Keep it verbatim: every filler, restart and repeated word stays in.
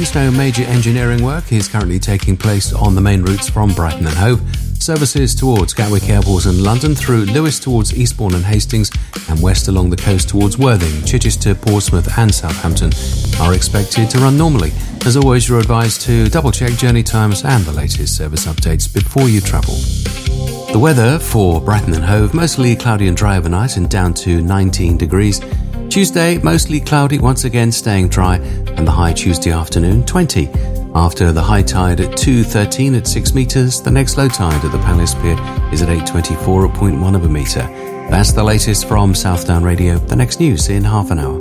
Hastings, no major engineering work is currently taking place on the main routes from Brighton and Hove. Services towards Gatwick Airport and London, through Lewes towards Eastbourne and Hastings, and west along the coast towards Worthing, Chichester, Portsmouth and Southampton are expected to run normally. As always, you're advised to double-check journey times and the latest service updates before you travel. The weather for Brighton and Hove, mostly cloudy and dry overnight and down to nineteen degrees. Tuesday, mostly cloudy, once again staying dry, and the high Tuesday afternoon, twenty. After the high tide at two thirteen at six metres, the next low tide at the Palace Pier is at eight twenty-four at zero point one of a metre. That's the latest from Southdown Radio. The next news in half an hour.